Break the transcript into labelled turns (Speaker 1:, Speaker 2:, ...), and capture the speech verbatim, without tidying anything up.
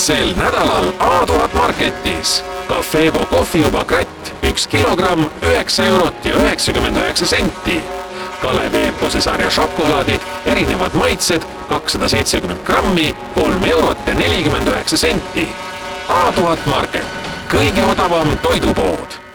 Speaker 1: sel nädalal A tuhat Marketis. Cafebo kohvijuba kratt üks kilogramm üheksa eurot ja üheksakümmend üheksa senti. Kalevi Eepose sarja šokolaadid, erinevad maitsed, kakssada seitsekümmend grammi, kolm eurot ja nelikümmend üheksa senti. A tuhat Market, kõige odavam toidupood.